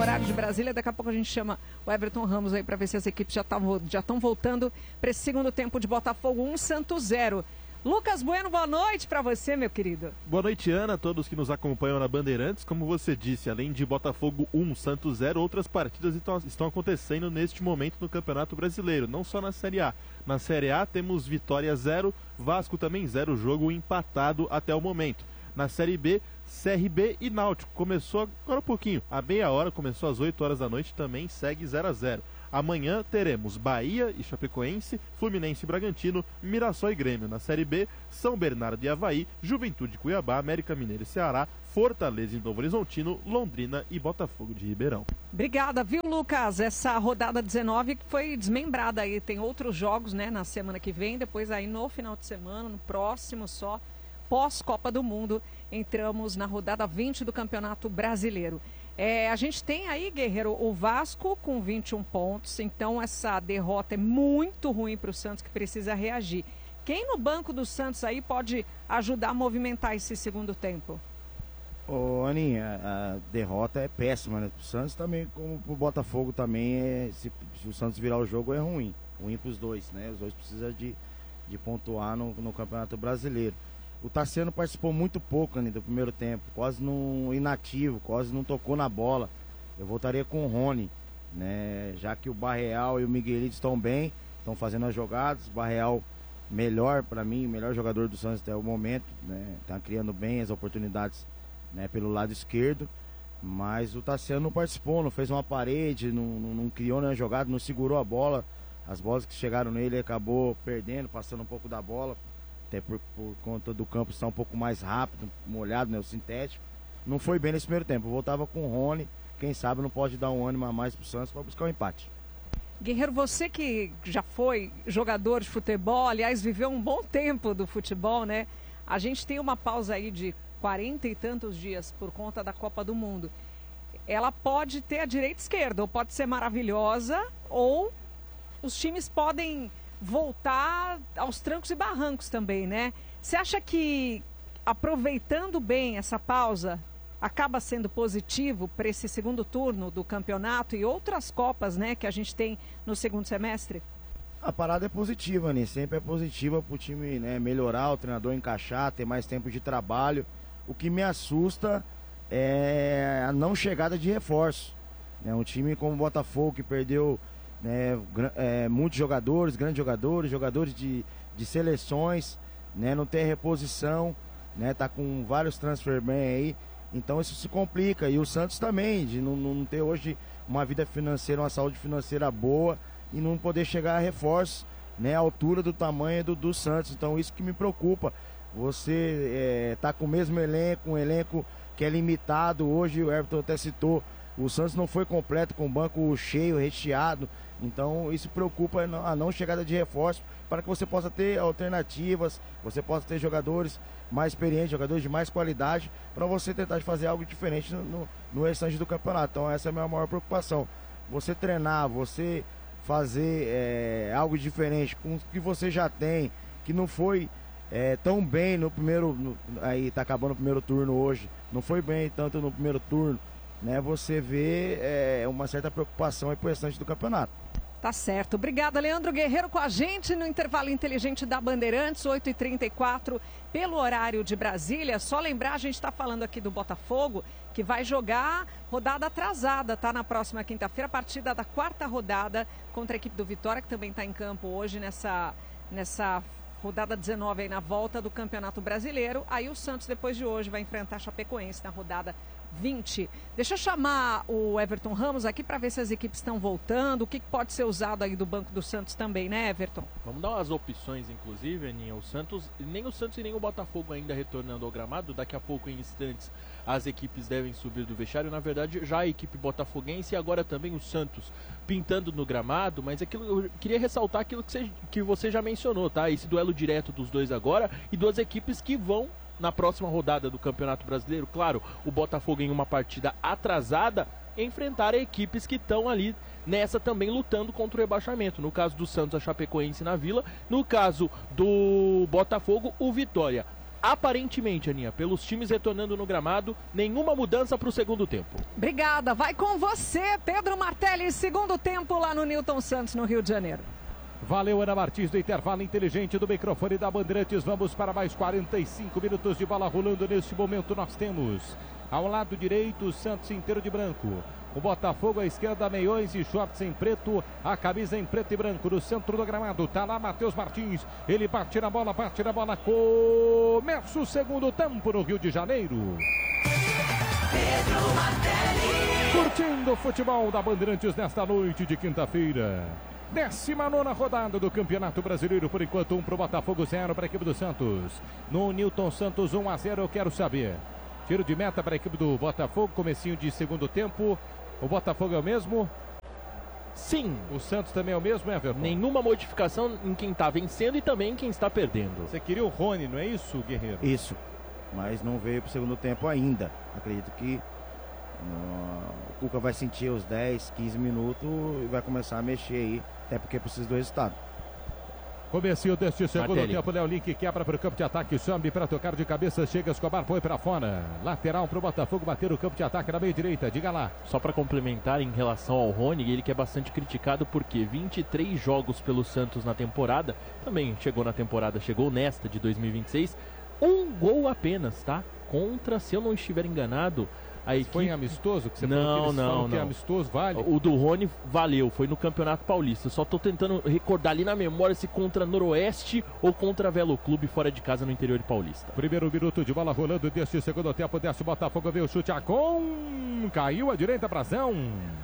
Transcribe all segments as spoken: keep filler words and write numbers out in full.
horário de Brasília. Daqui a pouco a gente chama o Everton Ramos aí para ver se as equipes já estão já estão voltando para esse segundo tempo de Botafogo um, Santos zero. Lucas Bueno, boa noite para você, meu querido. Boa noite, Ana, todos que nos acompanham na Bandeirantes. Como você disse, além de Botafogo um, Santos zero, outras partidas estão acontecendo neste momento no Campeonato Brasileiro, não só na Série A. Na Série A temos Vitória zero, Vasco também zero, jogo empatado até o momento. Na Série B, C R B e Náutico. Começou agora um pouquinho, a meia hora, começou às oito horas da noite, também segue zero a zero. Amanhã teremos Bahia e Chapecoense, Fluminense e Bragantino, Mirassol e Grêmio. Na Série B, São Bernardo e Avaí, Juventude e Cuiabá, América Mineiro e Ceará, Fortaleza e Novo Horizontino, Londrina e Botafogo de Ribeirão. Obrigada, viu, Lucas? Essa rodada dezenove foi desmembrada aí. Tem outros jogos, né, na semana que vem, depois aí no final de semana, no próximo só, pós-Copa do Mundo, entramos na rodada vinte do Campeonato Brasileiro. É, a gente tem aí, Guerreiro, o Vasco com vinte e um pontos, então essa derrota é muito ruim para o Santos, que precisa reagir. Quem no banco do Santos aí pode ajudar a movimentar esse segundo tempo? Ô, Aninha, a derrota é péssima, né? O Santos também, como o Botafogo também, é, se, se o Santos virar o jogo é ruim, ruim para os dois, né? Os dois precisam de, de pontuar no, no Campeonato Brasileiro. O Tassiano participou muito pouco, né, do primeiro tempo, quase no inativo, quase não tocou na bola. Eu voltaria com o Rony, né, já que o Barreal e o Miguelito estão bem, estão fazendo as jogadas. O Barreal melhor para mim, melhor jogador do Santos até o momento, né, tá criando bem as oportunidades, né, pelo lado esquerdo. Mas o Tassiano não participou, não fez uma parede, não, não, não criou nenhuma jogada, não segurou a bola. As bolas que chegaram nele ele acabou perdendo, passando um pouco da bola. Até por, por conta do campo estar um pouco mais rápido, molhado, né, o sintético. Não foi bem nesse primeiro tempo. Eu voltava com o Rony, quem sabe não pode dar um ânimo a mais pro Santos para buscar um empate. Guerreiro, você que já foi jogador de futebol, aliás, viveu um bom tempo do futebol, né? A gente tem uma pausa aí de quarenta e tantos dias por conta da Copa do Mundo. Ela pode ter a direita e esquerda, ou pode ser maravilhosa, ou os times podem voltar aos trancos e barrancos também, né? Você acha que aproveitando bem essa pausa acaba sendo positivo para esse segundo turno do campeonato e outras Copas, né, que a gente tem no segundo semestre? A parada é positiva, né? Sempre é positiva para o time, né, melhorar, o treinador encaixar, ter mais tempo de trabalho. O que me assusta é a não chegada de reforço, né? Um time como o Botafogo, que perdeu, né, é, muitos jogadores, grandes jogadores, jogadores de, de seleções, né, não tem reposição, né, tá com vários transfer ban aí, então isso se complica. E o Santos também, de não, não ter hoje uma vida financeira, uma saúde financeira boa e não poder chegar a reforços, né, à altura do tamanho do, do Santos. Então isso que me preocupa. Você é, tá com o mesmo elenco, um elenco que é limitado. Hoje o Everton até citou, o Santos não foi completo, com o banco cheio, recheado. Então isso preocupa a não chegada de reforço, para que você possa ter alternativas, você possa ter jogadores mais experientes, jogadores de mais qualidade, para você tentar fazer algo diferente no, no, no restante do campeonato. Então essa é a minha maior preocupação. Você treinar, você fazer é, algo diferente com o que você já tem, que não foi é, tão bem no primeiro, no, aí tá acabando o primeiro turno hoje, não foi bem tanto no primeiro turno, né? Você vê é, uma certa preocupação aí pro restante do campeonato. Tá certo. Obrigada, Leandro Guerreiro, com a gente no intervalo inteligente da Bandeirantes, oito e trinta e quatro, pelo horário de Brasília. Só lembrar, a gente está falando aqui do Botafogo, que vai jogar rodada atrasada, tá? Na próxima quinta-feira, a partida da quarta rodada contra a equipe do Vitória, que também está em campo hoje nessa, nessa rodada dezenove aí na volta do Campeonato Brasileiro. Aí o Santos, depois de hoje, vai enfrentar a Chapecoense na rodada vinte. Deixa eu chamar o Everton Ramos aqui para ver se as equipes estão voltando, o que pode ser usado aí do banco do Santos também, né, Everton? Vamos dar umas opções, inclusive, Aninha. O Santos, nem o Santos e nem o Botafogo ainda retornando ao gramado. Daqui a pouco, em instantes, as equipes devem subir do vestiário. Na verdade, já a equipe botafoguense e agora também o Santos pintando no gramado. Mas aquilo, eu queria ressaltar aquilo que você, que você já mencionou, tá? Esse duelo direto dos dois agora e duas equipes que vão na próxima rodada do Campeonato Brasileiro. Claro, o Botafogo em uma partida atrasada enfrentar equipes que estão ali nessa também lutando contra o rebaixamento. No caso do Santos, a Chapecoense na Vila. No caso do Botafogo, o Vitória. aparentemente, Aninha, pelos times retornando no gramado, nenhuma mudança para o segundo tempo. Obrigada, vai com você, Pedro Martelli, segundo tempo lá no Newton Santos, no Rio de Janeiro. Valeu, Ana Martins, do intervalo inteligente do microfone da Bandeirantes. Vamos para mais quarenta e cinco minutos de bola rolando. Neste momento nós temos ao lado direito o Santos inteiro de branco. O Botafogo à esquerda, meiões e shorts em preto, a camisa em preto e branco. No centro do gramado, tá lá Matheus Martins. Ele bate na bola, bate na bola. Começa o segundo tempo no Rio de Janeiro. Pedro Martelli. Curtindo o futebol da Bandeirantes nesta noite de quinta-feira. décima nona rodada do Campeonato Brasileiro. Por enquanto, um para o Botafogo, zero para a equipe do Santos. No Newton Santos, um a zero, eu quero saber. Tiro de meta para a equipe do Botafogo, comecinho de segundo tempo. O Botafogo é o mesmo? Sim. O Santos também é o mesmo, Everton? Nenhuma modificação em quem está vencendo e também em quem está perdendo. Você queria o Rony, não é isso, Guerreiro? Isso, mas não veio para o segundo tempo ainda. Acredito que uh, o Cuca vai sentir os dez, quinze minutos e vai começar a mexer aí, até porque precisa do resultado. Comecinho deste segundo Martelli. tempo, Léo Link quebra para o campo de ataque, sobe para tocar de cabeça, chega Escobar, põe para fora. Lateral para o Botafogo bater o campo de ataque na meia direita, diga lá. Só para complementar em relação ao Rony, ele que é bastante criticado porque vinte e três jogos pelo Santos na temporada, também chegou na temporada, chegou nesta de dois mil e vinte e seis, um gol apenas, tá? Contra, se eu não estiver enganado, a equipe... Foi em amistoso que você não, falou que eles não, falam não. que é amistoso, vale? O do Rony valeu, foi no Campeonato Paulista. Só tô tentando recordar ali na memória se contra Noroeste ou contra Velo Clube fora de casa no interior de Paulista. Primeiro minuto de bola rolando deste segundo tempo, desce o Botafogo, veio o chute a com, caiu a direita, Brazão.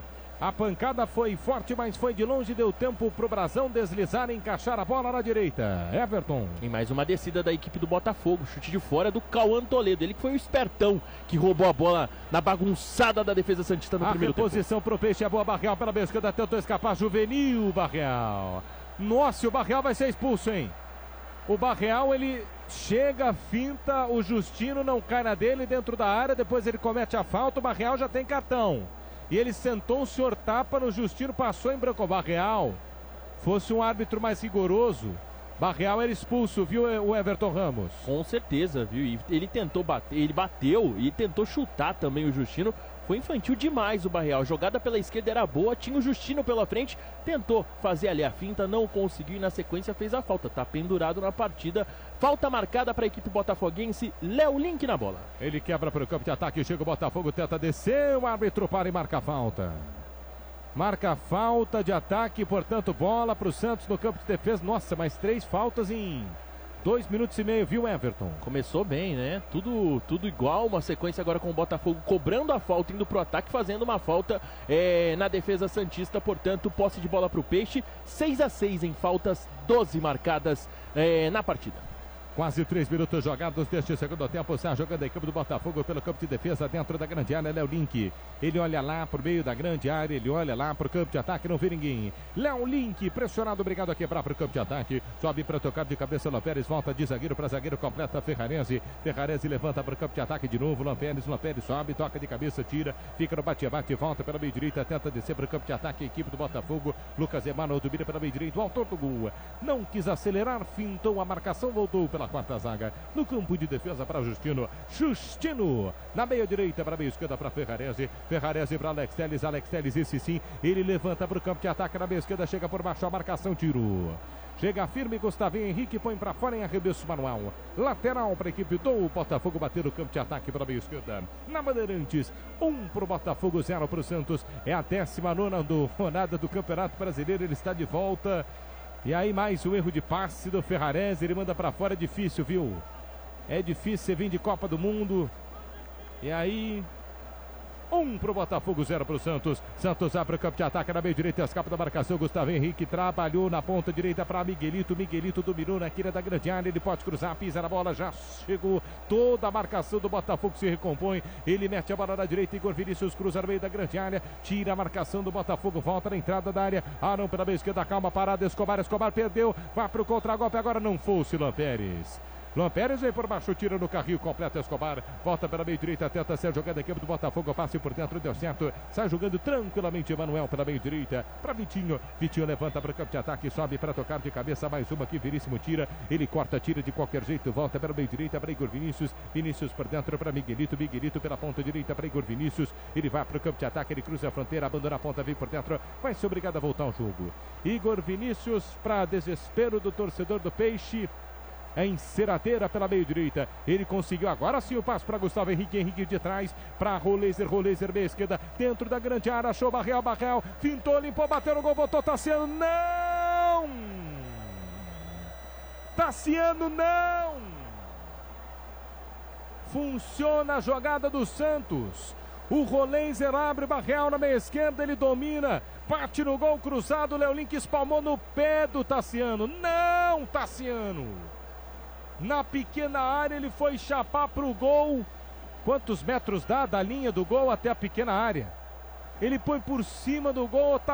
A pancada foi forte, mas foi de longe, deu tempo pro Brazão deslizar e encaixar a bola na direita. Everton. E mais uma descida da equipe do Botafogo, chute de fora do Cauã Toledo, ele que foi o espertão que roubou a bola na bagunçada da defesa santista no a primeiro tempo. A reposição pro Peixe é boa, Barreal pela esquerda, tentou escapar, juvenil, Barreal. Nossa, o Barreal vai ser expulso, hein? O Barreal, ele chega, finta, o Justino não cai na dele dentro da área, depois ele comete a falta, o Barreal já tem cartão. E ele sentou o senhor tapa no Justino, passou em branco. Barreal, fosse um árbitro mais rigoroso, Barreal era expulso, viu, o Everton Ramos? Com certeza, viu? E ele tentou bater, ele bateu e tentou chutar também o Justino. Foi infantil demais o Barreal. A jogada pela esquerda era boa, tinha o Justino pela frente, tentou fazer ali a finta, não conseguiu e na sequência fez a falta. Tá pendurado na partida. Falta marcada para a equipe botafoguense. Léo Link na bola. Ele quebra para o campo de ataque, chega o Botafogo, tenta descer, o árbitro para e marca a falta. Marca a falta de ataque, portanto, bola para o Santos no campo de defesa. Nossa, mais três faltas em dois minutos e meio, viu, Everton? Começou bem, né? Tudo, tudo igual, uma sequência agora com o Botafogo cobrando a falta, indo pro ataque, fazendo uma falta é, na defesa santista, portanto, posse de bola pro Peixe, seis a seis em faltas, doze marcadas é, na partida. Quase três minutos jogados deste segundo tempo. Está jogando a equipe do Botafogo pelo campo de defesa dentro da grande área. Léo Link. Ele olha lá por meio da grande área. Ele olha lá para o campo de ataque. Não vê ninguém. Léo Link pressionado. Obrigado a quebrar para o campo de ataque. Sobe para tocar de cabeça. Lampérez volta de zagueiro para zagueiro. Completa Ferrarese. Ferrarese levanta para o campo de ataque de novo. Lampérez. Lampérez sobe. Toca de cabeça. Tira. Fica no bate-bate. Volta pela meia direita. Tenta descer para o campo de ataque. A equipe do Botafogo. Lucas Emanuel domina pela meia direita. O autor do gol. Não quis acelerar. Fintou a marcação. Voltou pela quarta zaga. No campo de defesa para Justino. Justino na meia direita para a meia esquerda para Ferrarese. Ferrarese para Alex Telles. Alex Telles, esse sim. Ele levanta para o campo de ataque na meia esquerda. Chega por baixo a marcação. Tiro. Chega firme Gustavinho Henrique. Põe para fora em arremesso manual. Lateral para a equipe do Botafogo. Bater o campo de ataque para a meia esquerda. Na Bandeirantes. Um para o Botafogo, zero para o Santos. É a décima nona do rodada do Campeonato Brasileiro. Ele está de volta. E aí mais um erro de passe do Ferrarese, ele manda pra fora, é difícil, viu? É difícil você vir de Copa do Mundo. E aí, um pro Botafogo, zero pro Santos. Santos abre o campo de ataque na meia direita, escapa da marcação. Gustavo Henrique trabalhou na ponta direita para Miguelito. Miguelito dominou na quina da grande área, ele pode cruzar, pisa na bola, já chegou. Toda a marcação do Botafogo se recompõe. Ele mete a bola na direita, Igor Vinícius cruza no meio da grande área, tira a marcação do Botafogo, volta na entrada da área. Arão pela meia esquerda, calma, parada, Escobar, Escobar perdeu, vai pro contra-golpe, agora não fosse Lampérez. Luan Pérez vem por baixo, tira no carrinho, completa Escobar, volta pela meio direita, tenta ser jogada a equipe do Botafogo, passe por dentro, deu certo, sai jogando tranquilamente Emanuel pela meio direita, para Vitinho, Vitinho levanta para o campo de ataque, sobe para tocar de cabeça, mais uma que Veríssimo tira, ele corta, tira de qualquer jeito, volta pela meio direita para Igor Vinícius, Vinícius por dentro para Miguelito, Miguelito pela ponta direita para Igor Vinícius, ele vai para o campo de ataque, ele cruza a fronteira, abandona a ponta, vem por dentro, vai ser obrigado a voltar ao jogo. Igor Vinícius, para desespero do torcedor do Peixe, é enceradeira pela meio direita, ele conseguiu agora sim o passo para Gustavo Henrique, Henrique de trás para Roleiser, Roleiser meia esquerda, dentro da grande área, achou Barreal, Barreal, fintou, limpou, bateu no gol, voltou, Tassiano, não! Tassiano, não! Funciona a jogada do Santos, o Roleiser abre, Barreal na meia esquerda, ele domina, bate no gol cruzado, Léo Link espalmou no pé do Tassiano, não, Tassiano! Na pequena área ele foi chapar para o gol. Quantos metros dá da linha do gol até a pequena área? Ele põe por cima do gol.